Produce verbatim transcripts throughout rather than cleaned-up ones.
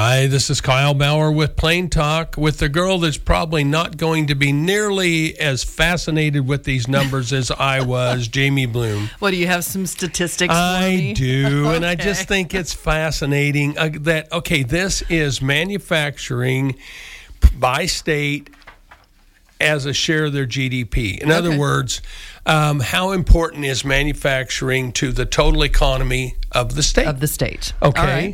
Hi, this is Kyle Bauer with Plain Talk with the girl that's probably not going to be nearly as fascinated with these numbers as I was, Jamie Bloom. What, do you have some statistics I for me? do, Okay. and I just think it's fascinating uh, that, okay, this is manufacturing by state as a share of their G D P. In Okay. other words, um, how important is manufacturing to the total economy of the state? Of the state. Okay. All right.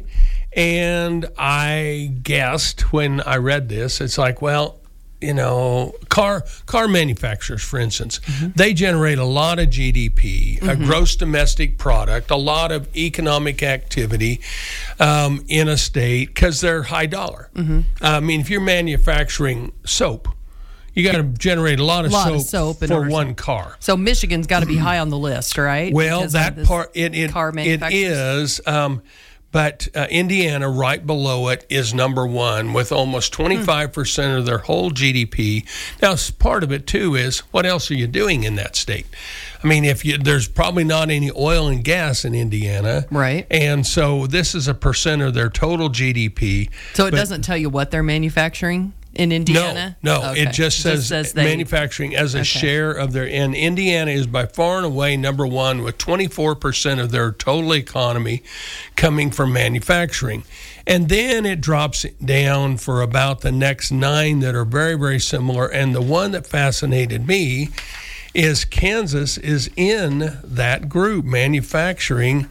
And I guessed when I read this, it's like, well, you know, car car manufacturers, for instance, mm-hmm. they generate a lot of G D P, mm-hmm. a gross domestic product, a lot of economic activity um, in a state because they're high dollar. Mm-hmm. I mean, if you're manufacturing soap, you got to generate a lot of a lot soap, of soap in for order- one car. So Michigan's got to be high on the list, right? Well, Because of that this part, it it, car it manufacturers? is, um, but uh, Indiana, right below it, is number one with almost twenty-five percent of their whole G D P. Now, s- part of it, too, is what else are you doing in that state? I mean, if you, there's probably not any oil and gas in Indiana. Right. And so this is a percent of their total G D P. So it but- doesn't tell you what they're manufacturing in Indiana? No, no. Okay. It just says, they- manufacturing as a Okay. share of their, and Indiana is by far and away number one with twenty-four percent of their total economy coming from manufacturing. And then it drops down for about the next nine that are very, very similar. And the one that fascinated me is Kansas is in that group. Manufacturing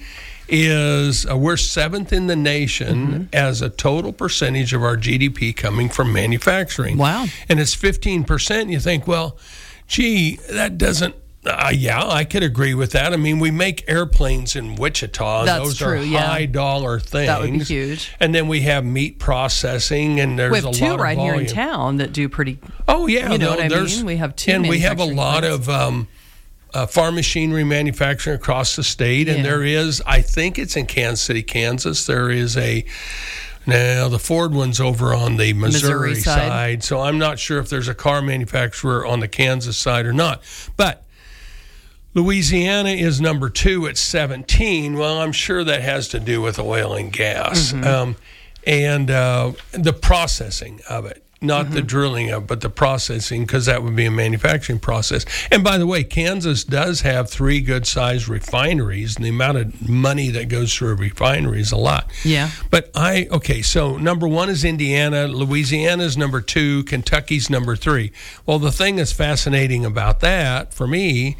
is uh, we're seventh in the nation mm-hmm. as a total percentage of our G D P coming from manufacturing. Wow. And it's fifteen percent. You think, well, gee, that doesn't, uh, yeah, I could agree with that. I mean, we make airplanes in Wichita. That's Those true, are yeah. high dollar things. That would be huge. And then we have meat processing, and there's We a have lot two of right here in volume. town that do pretty. Oh, yeah. You know no, what I there's- mean? We have two And we have a manufacturing lot plants. of um, uh, farm machinery manufacturing across the state. And Yeah. there is, I think it's in Kansas City, Kansas. There is a, now the Ford one's over on the Missouri, Missouri side. side. So I'm not sure if there's a car manufacturer on the Kansas side or not. But Louisiana is number two at seventeen. Well, I'm sure that has to do with oil and gas Mm-hmm. um, and uh, the processing of it. Not Mm-hmm. the drilling of, but the processing, because that would be a manufacturing process. And by the way, Kansas does have three good-sized refineries, and the amount of money that goes through a refinery is a lot. Yeah. But I, okay, so number one is Indiana, Louisiana's number two, Kentucky's number three. Well, the thing that's fascinating about that, for me,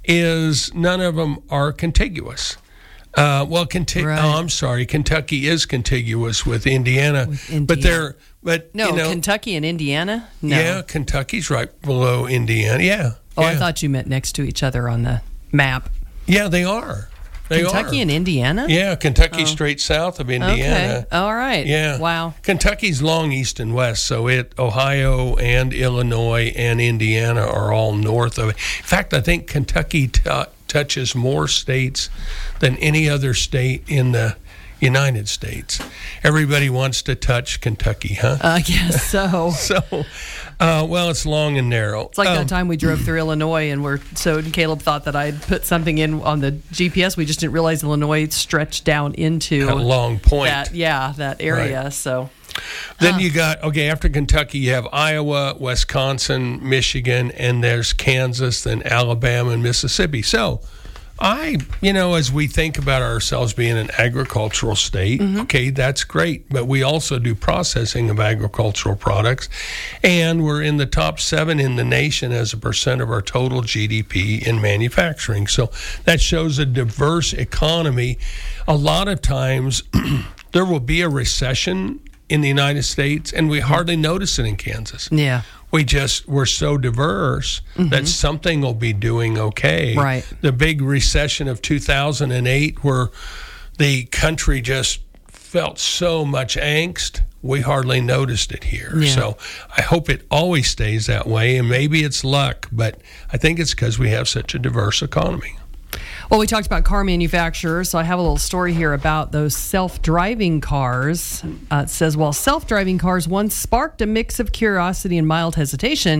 is none of them are contiguous. Uh, well, Kentucky. Right. Oh, I'm sorry. Kentucky is contiguous with Indiana, With Indiana. but they're but No, you know, Kentucky and Indiana? No. yeah, Kentucky's right below Indiana. Yeah. Oh, yeah. I thought you meant next to each other on the map. Yeah, they are. They Kentucky are. and Indiana? Yeah, Kentucky's Oh. straight south of Okay. Indiana. All right. Yeah. Wow. Kentucky's long east and west, so it Ohio and Illinois and Indiana are all north of it. In fact, I think Kentucky t- touches more states than any other state in the United States. Everybody wants to touch Kentucky, huh? I guess so. So, uh, well, it's long and narrow. It's like Um, that time we drove through Illinois and we're so Caleb thought that I'd put something in on the G P S. We just didn't realize Illinois stretched down into a long point. that yeah, that area. So Then you got, okay, after Kentucky, you have Iowa, Wisconsin, Michigan, and there's Kansas, then Alabama and Mississippi. So I, you know, as we think about ourselves being an agricultural state, Mm-hmm. okay, that's great. But we also do processing of agricultural products. And we're in the top seven in the nation as a percent of our total G D P in manufacturing. So that shows a diverse economy. A lot of times there will be a recession in the United States, and we hardly notice it in Kansas. yeah. We just, we're so diverse that something will be doing okay. Right. The big recession of two thousand eight, where the country just felt so much angst, we hardly noticed it here. Yeah. So I hope it always stays that way, and maybe it's luck, but I think it's because we have such a diverse economy. Well, we talked about car manufacturers, so I have a little story here about those self-driving cars. Uh, it says, while self-driving cars once sparked a mix of curiosity and mild hesitation,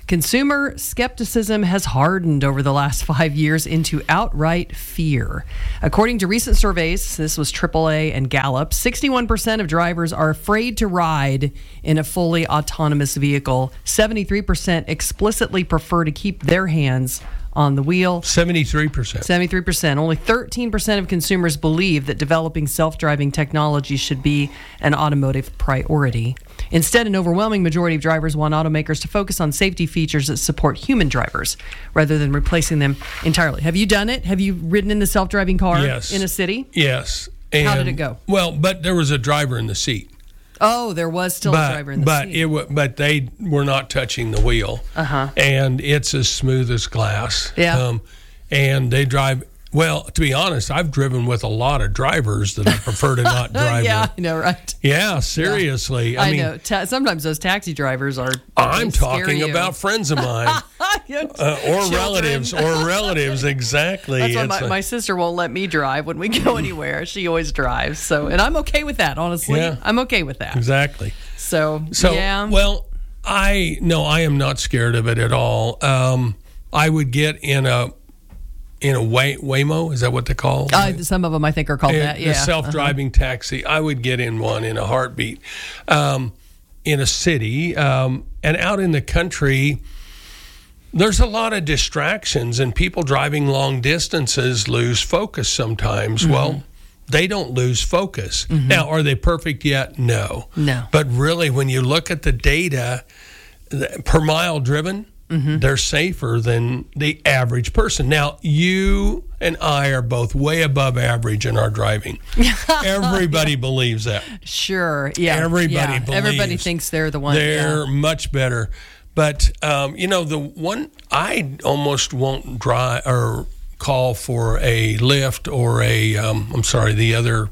Consumer skepticism has hardened over the last five years into outright fear. According to recent surveys, this was triple A and Gallup, sixty-one percent of drivers are afraid to ride in a fully autonomous vehicle. seventy-three percent explicitly prefer to keep their hands on the wheel. seventy-three percent. seventy-three percent. Only thirteen percent of consumers believe that developing self-driving technology should be an automotive priority. Instead, an overwhelming majority of drivers want automakers to focus on safety features that support human drivers rather than replacing them entirely. Have you done it? Have you ridden in the self-driving car Yes. in a city? Yes. And, How did it go? Well, but there was a driver in the seat. Oh, there was still but, a driver in the but seat. It w- but they were not touching the wheel. Uh-huh. And it's as smooth as glass. Yeah. Um, and they drive, well, to be honest, I've driven with a lot of drivers that I prefer to not drive yeah, with. I know, right? Yeah, seriously. I, I mean, know. Ta- sometimes those taxi drivers are. I'm they scare talking you. about friends of mine. Uh, or Children. relatives, or relatives, exactly. That's why It's my, a- my sister won't let me drive when we go anywhere. She always drives. So, and I'm okay with that, honestly. Yeah. I'm okay with that. Exactly. So, So, yeah. well, I no, I am not scared of it at all. Um, I would get in a in a Way, Waymo. Is that what they call? Uh, some of them I think are called A- that. Yeah. A self-driving uh-huh. taxi. I would get in one in a heartbeat. Um, in a city um, and out in the country, there's a lot of distractions, and people driving long distances lose focus sometimes. Mm-hmm. Well, they don't lose focus. Mm-hmm. Now, are they perfect yet? No. No. But really, when you look at the data per mile driven, mm-hmm. they're safer than the average person. Now, you and I are both way above average in our driving. Everybody yeah. believes that. Sure. Yeah. Everybody yeah. believes. Everybody thinks they're the one. They're yeah. much better. But, um, you know, the one I almost won't drive or call for a Lyft or a, um, I'm sorry, the other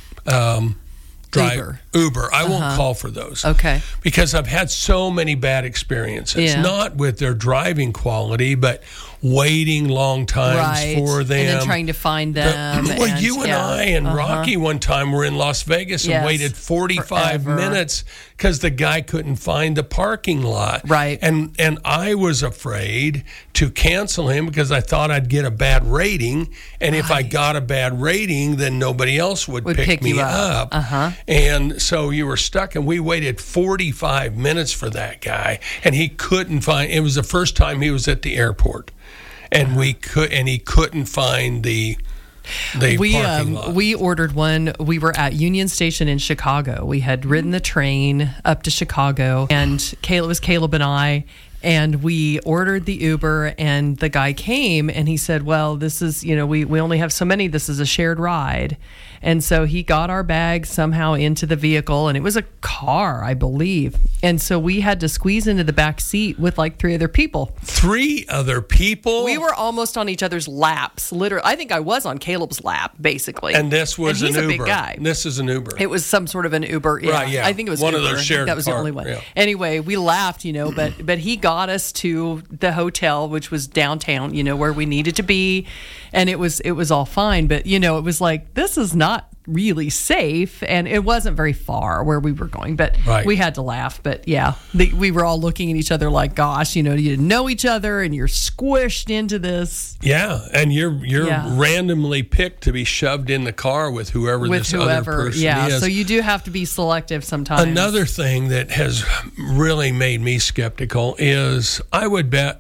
um, drive, Uber. Uber. I uh-huh. won't call for those. Okay. Because I've had so many bad experiences, yeah. not with their driving quality, but waiting long times right. for them. And then trying to find them. The, well, and, you and yeah. I and uh-huh. Rocky one time were in Las Vegas and yes. waited forty-five Forever. minutes because the guy couldn't find the parking lot. Right. And and I was afraid to cancel him because I thought I'd get a bad rating. And right. if I got a bad rating, then nobody else would, would pick, pick me you up. up. Uh-huh. And so you were stuck, and we waited forty-five minutes for that guy, and he couldn't find. It was the first time he was at the airport, and uh-huh. we could, and he couldn't find the. The we parking um, lot. we ordered one. We were at Union Station in Chicago. We had ridden the train up to Chicago, and Caleb it was Caleb and I. And we ordered the Uber, and the guy came, and he said, well, this is, you know, we, we only have so many. This is a shared ride. And so he got our bag somehow into the vehicle, and it was a car, I believe. And so we had to squeeze into the back seat with like three other people. Three other people? We were almost on each other's laps, literally. I think I was on Caleb's lap, basically. And this was and an he's Uber. a big guy. This is an Uber. It was some sort of an Uber. Yeah. Right, yeah. I think it was one Uber. of those shared That was car, the only one. Yeah. Anyway, we laughed, you know, but but he got us to the hotel, which was downtown, you know, where we needed to be, and it was it was all fine. But you know, it was like, this is not really safe, and it wasn't very far where we were going, but right. we had to laugh. But yeah, the, we were all looking at each other like, gosh, you know, you didn't know each other, and you're squished into this. Yeah, and you're you're yeah. randomly picked to be shoved in the car with whoever with this whoever, other person yeah. is. So you do have to be selective sometimes. Another thing that has really made me skeptical is I would bet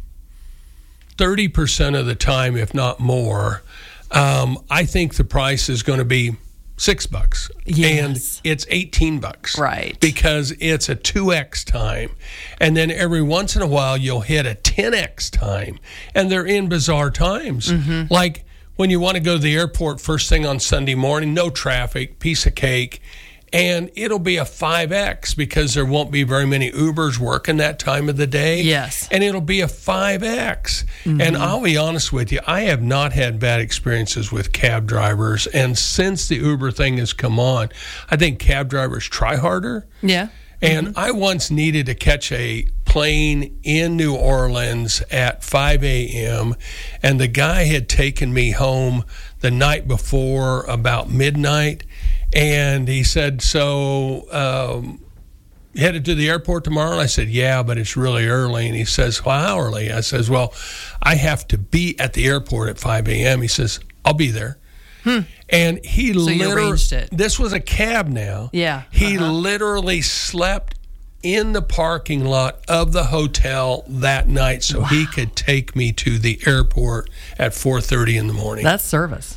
thirty percent of the time, if not more, um, I think the price is going to be six bucks. Yes. And it's eighteen bucks. Right. Because it's a two X time. And then every once in a while, you'll hit a ten X time. And they're in bizarre times. Mm-hmm. Like when you want to go to the airport first thing on Sunday morning, no traffic, piece of cake. And it'll be a five X because there won't be very many Ubers working that time of the day. Yes. And it'll be a five X. Mm-hmm. And I'll be honest with you, I have not had bad experiences with cab drivers. And since the Uber thing has come on, I think cab drivers try harder. Yeah. And mm-hmm. I once needed to catch a plane in New Orleans at five a.m. and the guy had taken me home the night before about midnight. And he said, so um, headed to the airport tomorrow? And I said, yeah, but it's really early. And he says, well, how early? I says, well, I have to be at the airport at five a.m. He says, I'll be there. Hmm. And he so literally, you arranged it. This was a cab now. Yeah. He uh-huh. literally slept in the parking lot of the hotel that night so wow. he could take me to the airport at four thirty in the morning. That's service.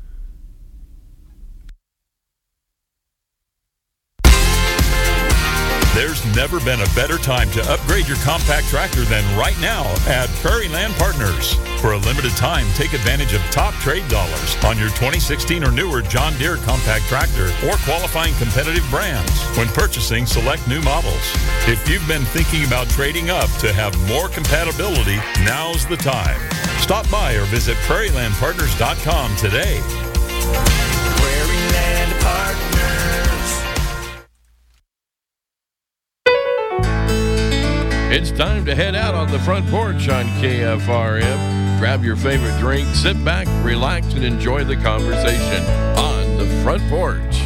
There's never been a better time to upgrade your compact tractor than right now at Prairie Land Partners. For a limited time, take advantage of top trade dollars on your twenty sixteen or newer John Deere compact tractor or qualifying competitive brands when purchasing select new models. If you've been thinking about trading up to have more compatibility, now's the time. Stop by or visit prairie land partners dot com today. Prairie Land Partners. It's time to head out on the front porch on K F R M. Grab your favorite drink, sit back, relax, and enjoy the conversation on the front porch.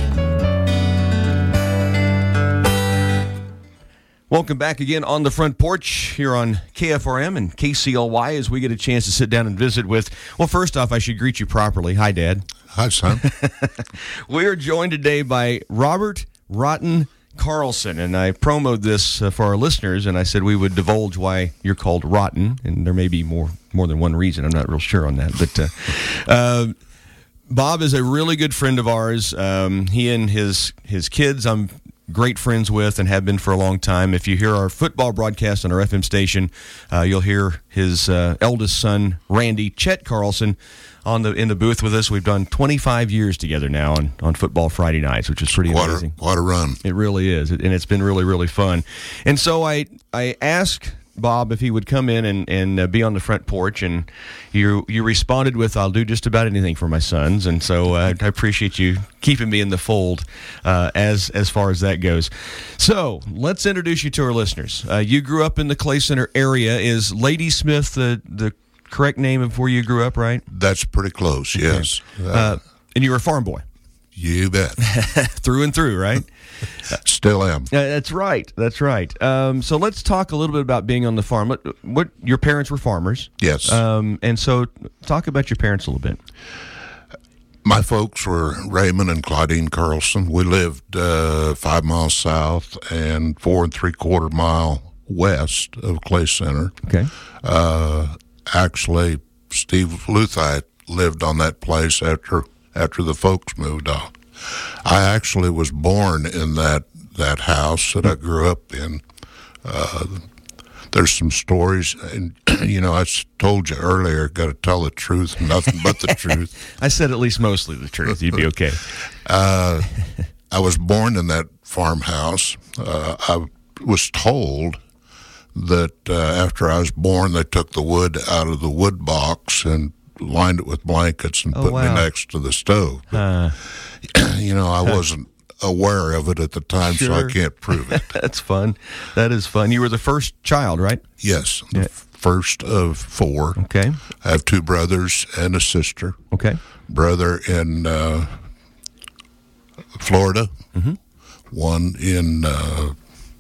Welcome back again on the front porch here on K F R M and K C L Y as we get a chance to sit down and visit with, well, first off, I should greet you properly. Hi, Dad. Hi, son. We are joined today by Robert Rotten Carlson, and I promoted this uh, for our listeners, and I said we would divulge why you're called Rotten, and there may be more more than one reason. I'm not real sure on that, but uh, uh, Bob is a really good friend of ours. Um, he and his his kids, I'm great friends with and have been for a long time. If you hear our football broadcast on our F M station, uh, you'll hear his uh, eldest son, Randy Chet Carlson, on the in the booth with us. We've done twenty-five years together now on, on Football Friday nights, which is pretty what amazing. A, what a run. It really is, and it's been really, really fun. And so I I asked Bob if he would come in and, and uh, be on the front porch, and you you responded with, I'll do just about anything for my sons. And so uh, I appreciate you keeping me in the fold uh, as as far as that goes. So let's introduce you to our listeners. Uh, you grew up in the Clay Center area. Is Ladysmith the, the correct name of where you grew up, right? That's pretty close, yes. Okay. Uh, and you were a farm boy? You bet. Through and through, right? Still am. Uh, that's right. That's right. Um, so let's talk a little bit about being on the farm. What, what your parents were farmers? Yes. Um, and so talk about your parents a little bit. My folks were Raymond and Claudine Carlson. We lived uh, five miles south and four and three quarter mile west of Clay Center. Okay. Uh, actually, Steve Luthite lived on that place after after the folks moved off. I actually was born in that, that house that I grew up in. Uh, there's some stories, and you know, I told you earlier, got to tell the truth, nothing but the truth. I said at least mostly the truth. You'd be okay. uh, I was born in that farmhouse. Uh, I was told that uh, after I was born, they took the wood out of the wood box and lined it with blankets and oh, put wow. me next to the stove. Uh, you know, I wasn't aware of it at the time, sure. so I can't prove it. That's fun. That is fun. You were the first child, right? Yes, yeah. the first of four. Okay. I have two brothers and a sister. Okay. Brother in uh, Florida, mm-hmm. one in, uh,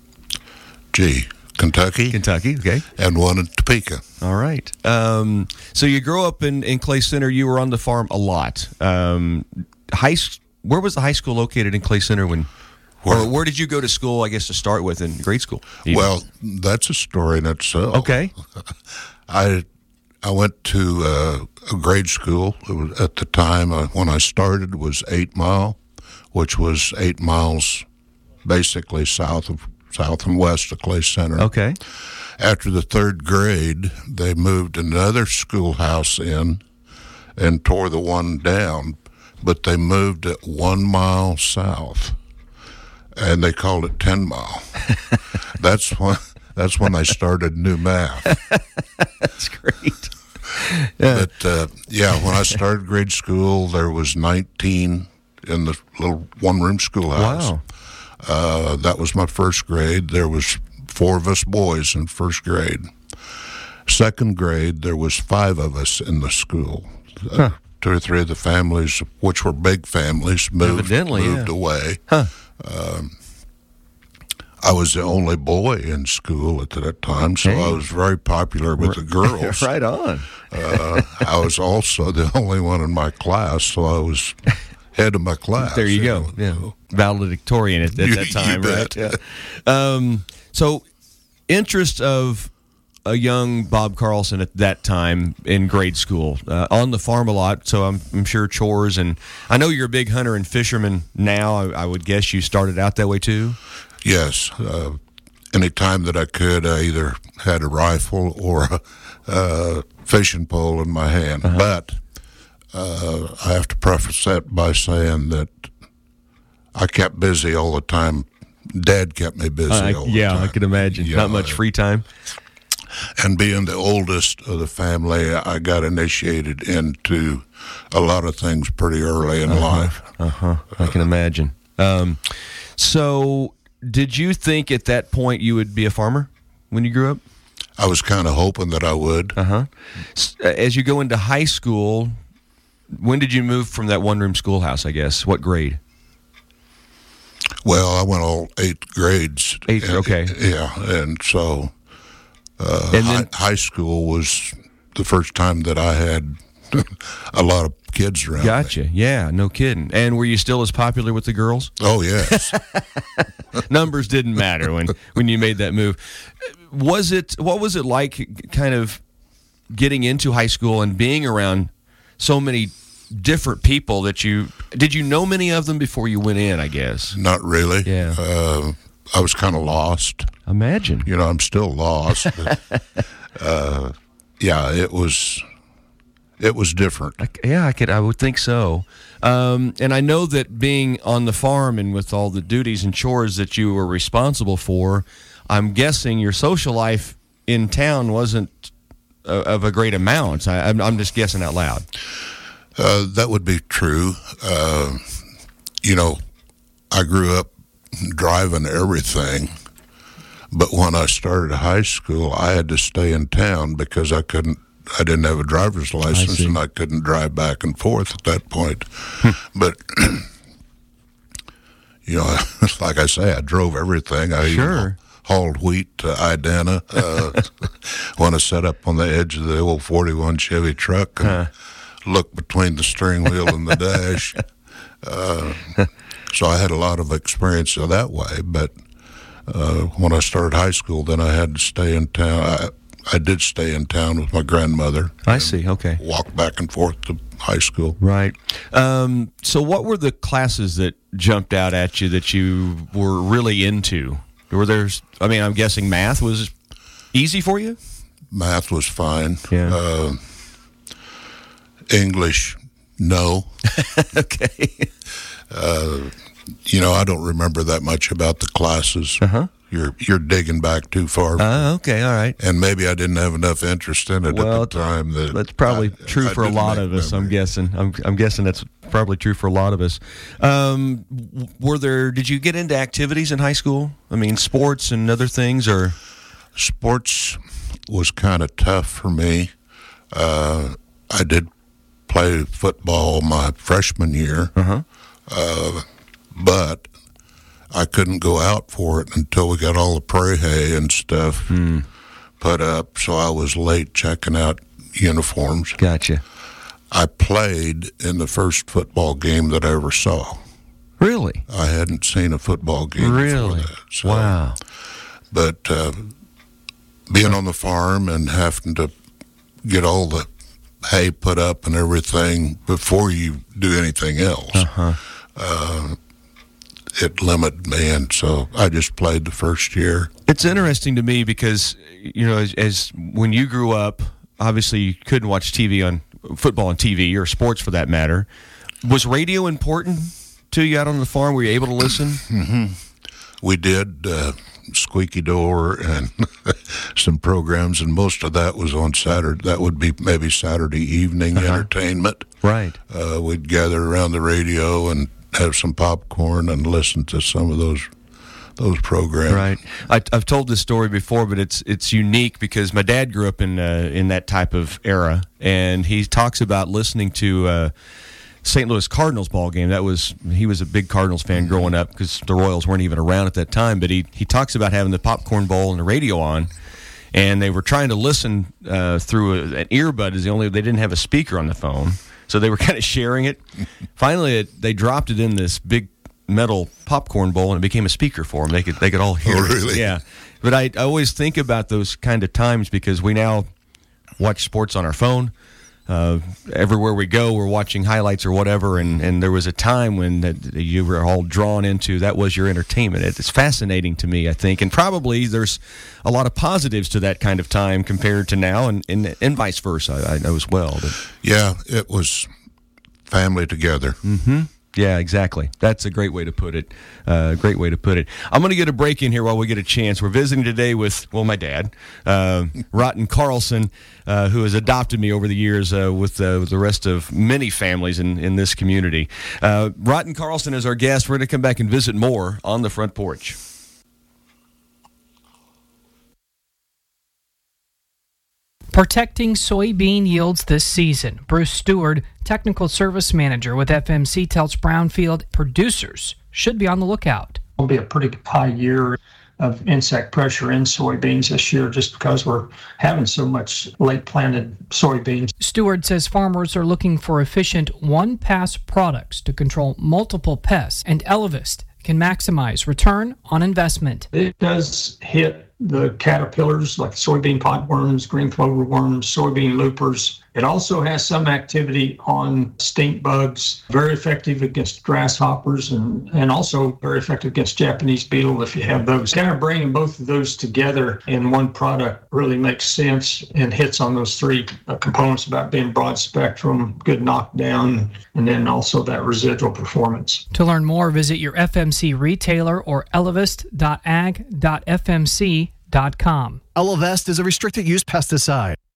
gee, Kentucky. Kentucky, okay. And one in Topeka. All right. Um, so you grew up in, in Clay Center. You were on the farm a lot. Um, high, where was the high school located in Clay Center when, where, or where did you go to school, I guess, to start with in grade school? Even? Well, that's a story in itself. Okay. I I went to uh, a grade school. It was, at the time uh, when I started was Eight Mile, which was eight miles basically south of south and west of Clay Center. Okay. After the third grade, they moved another schoolhouse in and tore the one down, but they moved it one mile south, and they called it ten mile. That's when that's when I started new math. That's great. Yeah. But uh, yeah, when I started grade school, there was nineteen in the little one-room schoolhouse. Wow. Uh, that was my first grade. There was four of us boys in first grade. Second grade, there was five of us in the school. Huh. Uh, two or three of the families, which were big families, moved, Evidently, moved yeah. away. Huh. Um, I was the only boy in school at that time, so Hey. I was very popular with the girls. Right on. uh, I was also the only one in my class, so I was head of my class. There you go. know, Yeah, so. valedictorian at, at You- that you time, right? bet. Yeah. Um, so, interest of a young Bob Carlson at that time in grade school, uh, on the farm a lot. So I'm, I'm sure chores, and I know you're a big hunter and fisherman now. I, I would guess you started out that way too. Yes. Uh, any time that I could, I either had a rifle or a uh, fishing pole in my hand. Uh-huh. But uh, I have to preface that by saying that I kept busy all the time. Dad kept me busy Uh, all the yeah, time. I can imagine. Yeah, Not much free time. And being the oldest of the family, I got initiated into a lot of things pretty early in life. Uh huh. I can imagine. Um, so, did you think at that point you would be a farmer when you grew up? I was kind of hoping that I would. Uh huh. As you go into high school, when did you move from that one room schoolhouse? I guess what grade? Well, I went all eight grades. Eighth, And- okay. Yeah, and so uh, And high, then- high school was the first time that I had a lot of kids around me. Gotcha. Yeah, no kidding. And were you still as popular with the girls? Oh, yes. Numbers didn't matter when, when you made that move. Was it? What was it like, kind of getting into high school and being around so many different people that you did you know many of them before you went in? I guess. Not really. Yeah. Uh, I was kind of lost. Imagine. You know, I'm still lost. But, uh, yeah, it was it was different. Yeah, I could. I would think so. Um, and I know that being on the farm and with all the duties and chores that you were responsible for, I'm guessing your social life in town wasn't uh, of a great amount. I, I'm, I'm just guessing out loud. Uh, that would be true. Uh, you know, I grew up driving everything, but when I started high school, I had to stay in town because I couldn't. I didn't have a driver's license, see. and I couldn't drive back and forth at that point. But you know, like I say, I drove everything. I even Sure. hauled wheat to Idana. Uh, when I sat up on the edge of the old forty-one Chevy truck and looked between the steering wheel and the dash. Uh, so I had a lot of experience that way. But uh, when I started high school, then I had to stay in town. I, I did stay in town with my grandmother. I see. Okay. Walk back and forth to high school. Right. Um, so, what were the classes that jumped out at you that you were really into? Were there? I mean, I'm guessing math was easy for you. Math was fine. Yeah. Uh, English, no. Okay. Uh, you know, I don't remember that much about the classes. Uh-huh. You're you're digging back too far. Uh, okay. All right. And maybe I didn't have enough interest in it Well, at the time. That That's probably I- true I for a didn't lot make of us. I'm memory. guessing. I'm, I'm guessing that's probably true for a lot of us. Um, w- were there? Did you get into activities in high school? I mean, sports and other things, or Sports was kind of tough for me. Uh, I did play football my freshman year, Uh-huh. uh, but I couldn't go out for it until we got all the prairie hay and stuff Hmm. put up, so I was late checking out uniforms. gotcha. I played in the first football game that I ever saw. Really? I hadn't seen a football game Really? before that. So, Wow. But uh, being on the farm and having to get all the hay put up and everything before you do anything else, Uh-huh. uh, it limited me, and so I just played the first year. It's interesting to me because, you know, as, as when you grew up, obviously you couldn't watch T V on football on T V or sports for that matter. Was radio important to you out on the farm? Were you able to listen? We did uh, Squeaky Door and some programs, and most of that was on Saturday. That would be maybe Saturday evening entertainment. Right. Uh, we'd gather around the radio and have some popcorn and listen to some of those those programs. Right. I, I've told this story before, but it's it's unique because my dad grew up in uh, in that type of era, and he talks about listening to uh, Saint Louis Cardinals ball game. That was he was a big Cardinals fan growing up because the Royals weren't even around at that time. But he he talks about having the popcorn bowl and the radio on, and they were trying to listen uh, through a, an earbud. Is the only they didn't have a speaker on the phone, so they were kind of sharing it. Finally, it, they dropped it in this big metal popcorn bowl, and it became a speaker for them. They could they could all hear Oh, it. really? Yeah. But I, I always think about those kind of times because we now watch sports on our phone. Uh, everywhere we go, we're watching highlights or whatever, and, and there was a time when that you were all drawn into that was your entertainment. It's fascinating to me, I think, and probably there's a lot of positives to that kind of time compared to now, and, and, and vice versa, I, I know as well. But, Yeah, it was family together. mm-hmm. Yeah, exactly. That's a great way to put it. Uh, great way to put it. I'm going to get a break in here while we get a chance. We're visiting today with, well, my dad, uh, Rotten Carlson, uh, who has adopted me over the years uh, with, uh, with the rest of many families in, in this community. Uh, Rotten Carlson is our guest. We're going to come back and visit more on the front porch. Protecting soybean yields this season. Bruce Stewart, Technical Service Manager with F M C, tells Brownfield producers should be on the lookout. It'll be a pretty high year of insect pressure in soybeans this year just because we're having so much late planted soybeans. Stewart says farmers are looking for efficient one-pass products to control multiple pests, and Elevest can maximize return on investment. It does hit the caterpillars like soybean potworms, green clover worms, soybean loopers. It also has some activity on stink bugs, very effective against grasshoppers, and, and also very effective against Japanese beetle if you have those. Kind of bringing both of those together in one product really makes sense and hits on those three uh, components about being broad spectrum, good knockdown, and then also that residual performance. To learn more, visit your F M C retailer or elevest dot ag dot f m c dot com. Elevest is a restricted use pesticide.